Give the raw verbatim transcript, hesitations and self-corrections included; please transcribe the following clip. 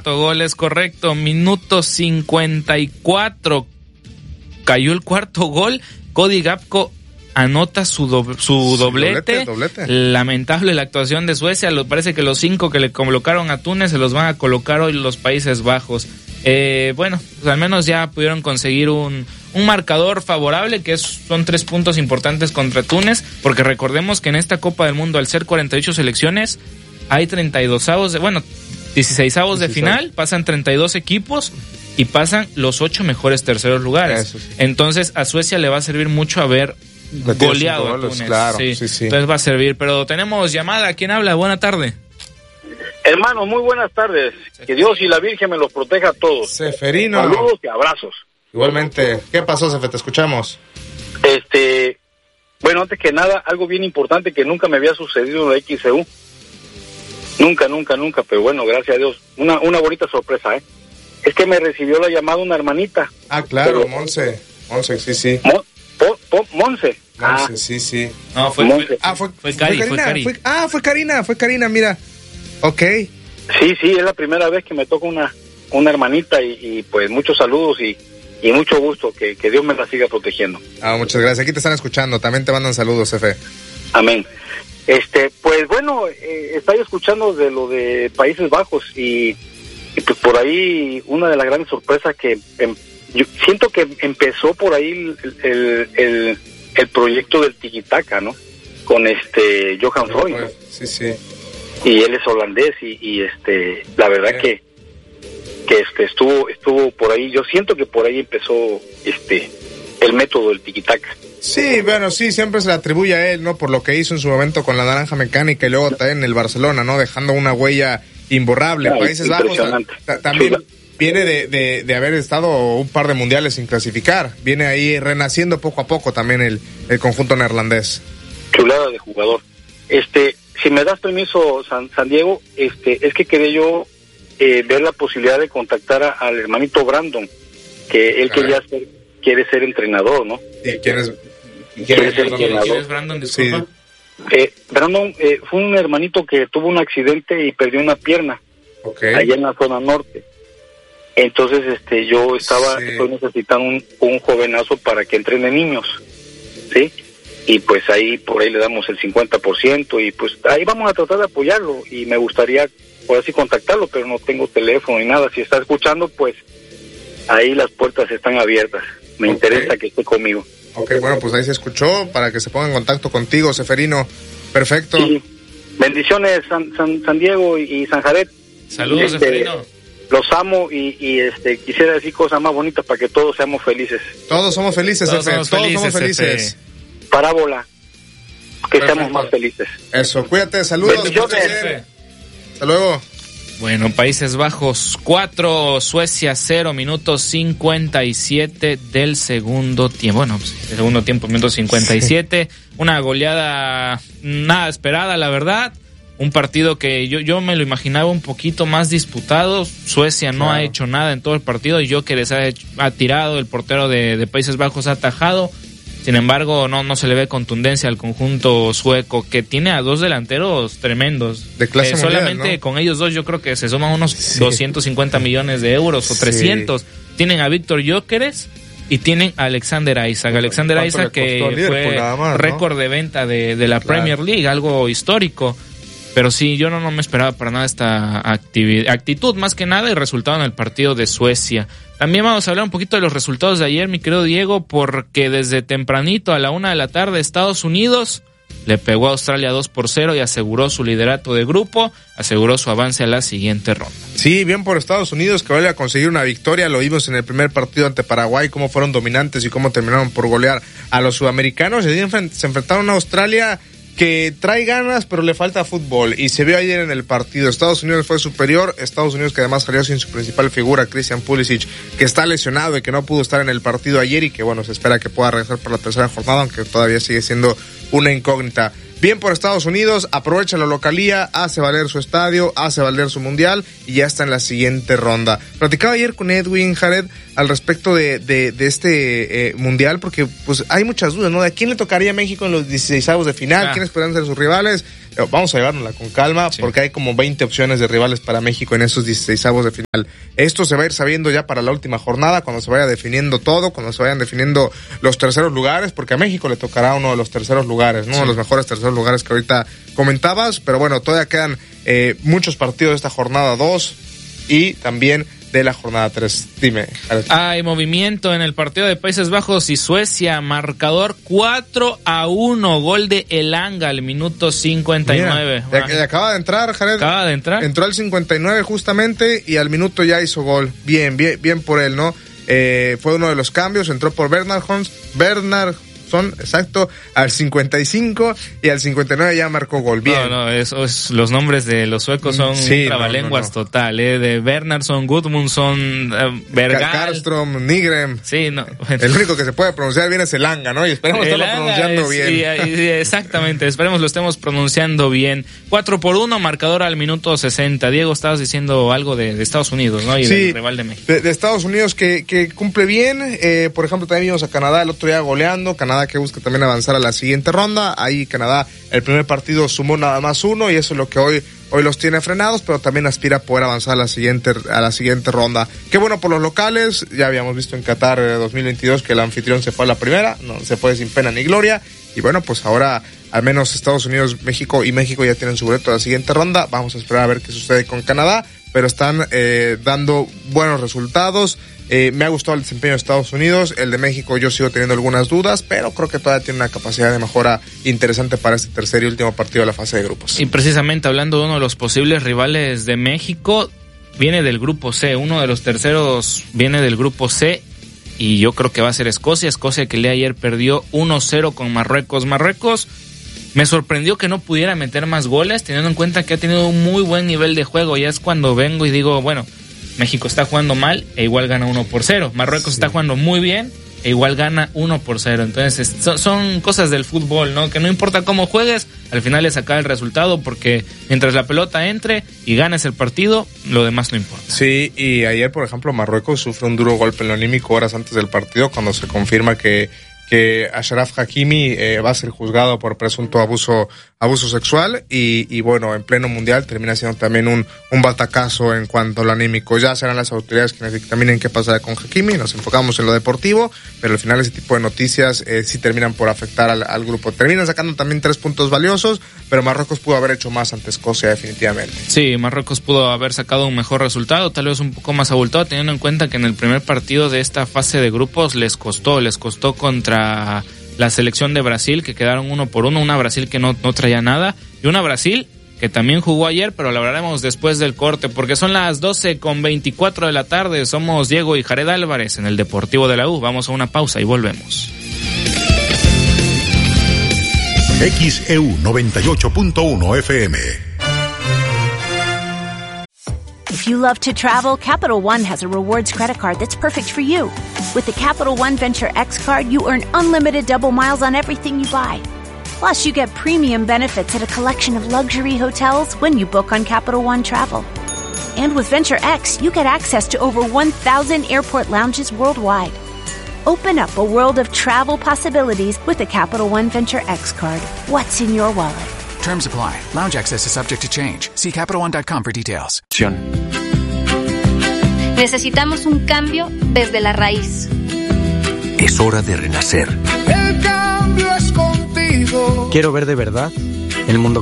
cuarto gol, es correcto. Minuto cincuenta y cuatro. Cayó el cuarto gol. Cody Gakpo anota su, do, su sí, doblete. doblete, doblete. Lamentable la actuación de Suecia. Lo, parece que los cinco que le colocaron a Túnez se los van a colocar hoy los Países Bajos. Eh, bueno, pues al menos ya pudieron conseguir un, un marcador favorable, que es, son tres puntos importantes contra Túnez, porque recordemos que en esta Copa del Mundo, al ser cuarenta y ocho selecciones, hay treinta y dos avos, de, bueno, dieciseisavos de final, pasan treinta y dos equipos y pasan los ocho mejores terceros lugares. Sí. Entonces a Suecia le va a servir mucho haber goleado a Túnez. Claro, sí. Sí, sí. Entonces va a servir. Pero tenemos llamada. ¿Quién habla? Buena tarde. Hermano, muy buenas tardes. Que Dios y la Virgen me los proteja a todos. Seferino. Saludos y abrazos. Igualmente. ¿Qué pasó, Sefe? Te escuchamos. Este, bueno, antes que nada, algo bien importante que nunca me había sucedido en la X C U. Nunca, nunca, nunca, pero bueno, gracias a Dios. Una, una bonita sorpresa, ¿eh? Es que me recibió la llamada una hermanita. Ah, claro, pero, Monse. Monse, sí, sí. Mon, po, po, Monse. Monse, ah. sí, sí. No, fue, fue, ah, fue, fue, Cari, fue Karina. Fue Cari. Fue, ah, fue Karina, fue Karina, mira. Ok. Sí, sí, es la primera vez que me toca una, una hermanita y, y pues muchos saludos y, y mucho gusto. Que, que Dios me la siga protegiendo. Ah, muchas gracias. Aquí te están escuchando. También te mandan saludos, Efe. Amén. Este, pues bueno, eh, estaba escuchando de lo de Países Bajos y, y pues por ahí una de las grandes sorpresas que em, yo siento que empezó por ahí el, el, el, el proyecto del tiki-taka, ¿no? Con este Johan sí, Freud, ¿no? Sí, sí. Y él es holandés y, y este, la verdad sí. que que este estuvo estuvo por ahí. Yo siento que por ahí empezó este el método del tiki-taka. Sí, bueno, sí, siempre se le atribuye a él, ¿no? Por lo que hizo en su momento con la Naranja Mecánica y luego también en el Barcelona, ¿no? Dejando una huella imborrable. Ay, Países Bajos ta, también Chula. viene de, de, de haber estado un par de mundiales sin clasificar. Viene ahí renaciendo poco a poco también el, el conjunto neerlandés. Chulada de jugador. Este, si me das permiso, San, San Diego, este, es que quería yo eh, ver la posibilidad de contactar a, al hermanito Brandon, que él quería ser, quiere ser entrenador, ¿no? ¿Y quién es? ¿Quién es, ¿Quién es Brandon? Disculpa. Sí. Eh, Brandon eh, fue un hermanito que tuvo un accidente y perdió una pierna, okay. allá en la zona norte. Entonces, este, yo estaba, sí. estoy necesitando un, un jovenazo para que entrene niños, ¿sí? Y pues ahí, por ahí le damos el cincuenta por ciento y pues ahí vamos a tratar de apoyarlo y me gustaría poder así contactarlo, pero no tengo teléfono ni nada. Si está escuchando, pues ahí las puertas están abiertas. Me okay. interesa que esté conmigo. Ok, bueno, pues ahí se escuchó para que se ponga en contacto contigo, Seferino. Perfecto. Sí. Bendiciones, San, San, San Diego y, y San Jared. Saludos, este, Seferino. Los amo y, y este quisiera decir cosas más bonitas para que todos seamos felices. Todos somos felices, todos, Efe. somos, todos felices, somos felices. Efe. Parábola. Que Perfecto. seamos más felices. Eso, cuídate, saludos. Bendiciones. Hasta luego. Bueno, Países Bajos cuatro, Suecia cero, minuto cincuenta y siete del segundo tiempo. Bueno, pues, el segundo tiempo, minuto cincuenta y siete. Sí. Una goleada nada esperada, la verdad. Un partido que yo, yo me lo imaginaba un poquito más disputado. Suecia no claro. ha hecho nada en todo el partido. Y yo que les ha, hecho, ha tirado, el portero de, de Países Bajos ha atajado. Sin embargo, no, no se le ve contundencia al conjunto sueco, que tiene a dos delanteros tremendos. De clase eh, mundial, solamente ¿no? con ellos dos yo creo que se suman unos sí. doscientos cincuenta millones de euros o trescientos. Sí. Tienen a Víctor Gyökeres y tienen a Alexander Isak. Alexander Isak que fue más, récord ¿no? de venta de, de la claro. Premier League, algo histórico. Pero sí, yo no, no me esperaba para nada esta actividad, actitud más que nada y resultado en el partido de Suecia. También vamos a hablar un poquito de los resultados de ayer, mi querido Diego, porque desde tempranito a la una de la tarde Estados Unidos le pegó a Australia dos por cero y aseguró su liderato de grupo, aseguró su avance a la siguiente ronda. Sí, bien por Estados Unidos que vuelve a conseguir una victoria, lo vimos en el primer partido ante Paraguay, cómo fueron dominantes y cómo terminaron por golear a los sudamericanos. Se enfrentaron a Australia que trae ganas, pero le falta fútbol, y se vio ayer en el partido. Estados Unidos fue superior, Estados Unidos que además salió sin su principal figura, Christian Pulisic, que está lesionado y que no pudo estar en el partido ayer y que bueno, se espera que pueda regresar para la tercera jornada, aunque todavía sigue siendo una incógnita. Bien por Estados Unidos, aprovecha la localía, hace valer su estadio, hace valer su mundial y ya está en la siguiente ronda. Platicaba ayer con Edwin Jared al respecto de, de, de este eh, mundial, porque pues hay muchas dudas, ¿no? ¿De a quién le tocaría a México en los dieciseisavos de final? Ah. ¿Quiénes podrían ser sus rivales? vamos a llevárnosla con calma, sí, porque hay como veinte opciones de rivales para México en esos dieciseisavos de final. Esto se va a ir sabiendo ya para la última jornada, cuando se vaya definiendo todo, cuando se vayan definiendo los terceros lugares, porque a México le tocará uno de los terceros lugares, ¿no? Sí. Uno de los mejores terceros lugares que ahorita comentabas, pero bueno, todavía quedan eh, muchos partidos de esta jornada dos y también de la jornada tres. Dime, Alex. Hay movimiento en el partido de Países Bajos y Suecia, marcador cuatro a uno, gol de Elanga al minuto cincuenta y nueve. Mira, ya, ya acaba de entrar, Jared. Acaba de entrar. Entró al cincuenta y nueve justamente y al minuto ya hizo gol. Bien, bien, bien por él, ¿no? Eh, fue uno de los cambios, entró por Bernard Hons, Bernard son exacto al cincuenta y cinco y al cincuenta y nueve ya marcó gol. Bien. No, no, eso es, los nombres de los suecos son sí, trabalenguas no, no, no. total, eh, de Bernhardsson, Gudmundsson, uh, Bergal, Karlström, Nygren. Sí, no. El único que se puede pronunciar bien es Elanga, ¿no? Y esperemos estarlo pronunciando es, bien. Sí, sí, exactamente, esperemos lo estemos pronunciando bien. cuatro por uno, marcador al minuto sesenta. Diego, estabas diciendo algo de, de Estados Unidos, ¿no? Y sí, del rival de México. De, de Estados Unidos que, que cumple bien, eh, por ejemplo, también vimos a Canadá el otro día goleando, Canadá que busca también avanzar a la siguiente ronda. Ahí Canadá, el primer partido sumó nada más uno y eso es lo que hoy hoy los tiene frenados, pero también aspira a poder avanzar a la siguiente a la siguiente ronda. Qué bueno por los locales, ya habíamos visto en Qatar dos mil veintidós que el anfitrión se fue a la primera, no se fue sin pena ni gloria, y bueno, pues ahora al menos Estados Unidos, México y México ya tienen su boleto a la siguiente ronda. Vamos a esperar a ver qué sucede con Canadá, pero están eh, dando buenos resultados. Eh, me ha gustado el desempeño de Estados Unidos, el de México yo sigo teniendo algunas dudas, pero creo que todavía tiene una capacidad de mejora interesante para este tercer y último partido de la fase de grupos. Y precisamente hablando de uno de los posibles rivales de México, viene del grupo C, uno de los terceros viene del grupo C y yo creo que va a ser Escocia, Escocia que el día de ayer perdió uno cero con Marruecos. Marruecos me sorprendió que no pudiera meter más goles, teniendo en cuenta que ha tenido un muy buen nivel de juego, ya es cuando vengo y digo, bueno, México está jugando mal e igual gana uno por cero. Marruecos sí. está jugando muy bien e igual gana uno por cero. Entonces son, son cosas del fútbol, ¿no? Que no importa cómo juegues, al final es sacar el resultado, porque mientras la pelota entre y ganes el partido, lo demás no importa. Sí, y ayer, por ejemplo, Marruecos sufre un duro golpe en lo anímico horas antes del partido, cuando se confirma que que Achraf Hakimi eh, va a ser juzgado por presunto abuso abuso sexual y, y bueno, en pleno mundial termina siendo también un, un batacazo en cuanto al anímico. Ya serán las autoridades quienes dictaminen qué pasará con Hakimi, nos enfocamos en lo deportivo, pero al final ese tipo de noticias eh, sí terminan por afectar al, al grupo. Terminan sacando también tres puntos valiosos, pero Marruecos pudo haber hecho más ante Escocia definitivamente. Sí, Marruecos pudo haber sacado un mejor resultado, tal vez un poco más abultado, teniendo en cuenta que en el primer partido de esta fase de grupos les costó, les costó contra la selección de Brasil, que quedaron uno por uno, una Brasil que no, no traía nada, y una Brasil que también jugó ayer, pero lo hablaremos después del corte, porque son las doce con veinticuatro de la tarde, somos Diego y Jared Álvarez en el Deportivo de la U, vamos a una pausa y volvemos. X E U noventa y ocho punto uno F M. If you love to travel, Capital One has a rewards credit card that's perfect for you. With the Capital One Venture X card, you earn unlimited double miles on everything you buy. Plus, you get premium benefits at a collection of luxury hotels when you book on Capital One Travel. And with Venture X, you get access to over one thousand airport lounges worldwide. Open up a world of travel possibilities with the Capital One Venture X card. What's in your wallet? Terms apply. Lounge access is subject to change. See Capital One dot com for details. Necesitamos un cambio desde la raíz. Es hora de renacer. El cambio es contigo. Quiero ver de verdad el mundo